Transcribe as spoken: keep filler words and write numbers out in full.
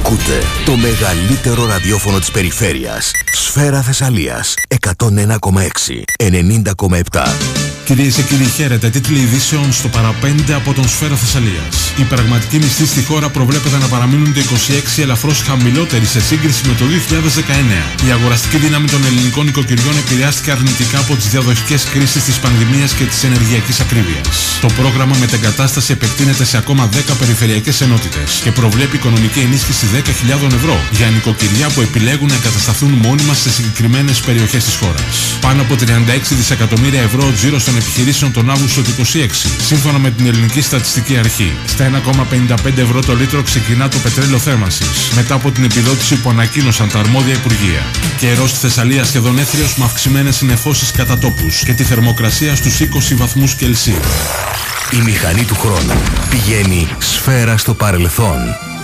Ακούτε το μεγαλύτερο ραδιόφωνο της περιφέρειας. Σφαίρα Θεσσαλίας εκατόν ένα κόμμα έξι, ενενήντα κόμμα επτά. Κυρίες και κύριοι, χαίρετε. Τίτλοι ειδήσεων στο παραπέντε από τον Σφαίρα Θεσσαλίας. Οι πραγματικοί μισθοί στη χώρα προβλέπεται να παραμείνουν το είκοσι έξι ελαφρώς χαμηλότεροι σε σύγκριση με το δύο χιλιάδες δεκαεννέα. Η αγοραστική δύναμη των ελληνικών νοικοκυριών επηρεάστηκε αρνητικά από τις διαδοχικές κρίσεις της πανδημίας και της ενεργειακής ακρίβειας. Το πρόγραμμα μετεγκατάσταση επεκτείνεται σε ακόμα δέκα περιφερειακές ενότητες και προβλέπει οικονομική ενίσχυση δέκα χιλιάδες ευρώ για νοικοκυριά που επιλέγουν να εγκατασταθούν μόνιμα σε συγκεκριμένες περιοχές της χώρας. Πάνω από τριάντα έξι δισεκατομμύρια ευρώ τζίρος των επιχειρήσεων τον Αύγουστο του είκοσι έξι, σύμφωνα με την Ελληνική Στατιστική Αρχή. Στα ένα κόμμα πενήντα πέντε ευρώ το λίτρο ξεκινά το πετρέλαιο θέρμανσης, μετά από την επιδότηση που ανακοίνωσαν τα αρμόδια υπουργεία. Καιρός στη Θεσσαλία σχεδόν έθριος με αυξημένες συννεφώσεις κατά τόπους και τη θερμοκρασία στους είκοσι βαθμούς Κελσίου. Η μηχανή του χρόνου πηγαίνει σφαίρα στο παρελθόν.